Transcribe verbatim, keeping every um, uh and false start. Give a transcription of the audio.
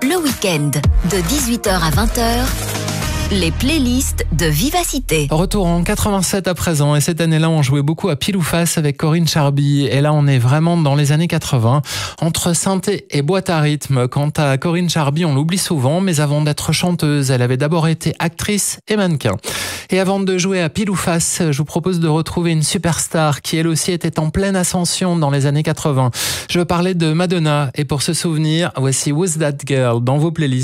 le week-end, de dix-huit heures à vingt heures, les playlists de Vivacité. Retour en quatre-vingt-sept à présent, et cette année-là, on jouait beaucoup à pile ou face avec Corinne Charby. Et là, on est vraiment dans les années quatre-vingts, entre synthé et boîte à rythme. Quant à Corinne Charby, on l'oublie souvent, mais avant d'être chanteuse, elle avait d'abord été actrice et mannequin. Et avant de jouer à pile ou face, je vous propose de retrouver une superstar qui elle aussi était en pleine ascension dans les années quatre-vingts. Je veux parler de Madonna, et pour se souvenir, voici Who's That Girl dans vos playlists.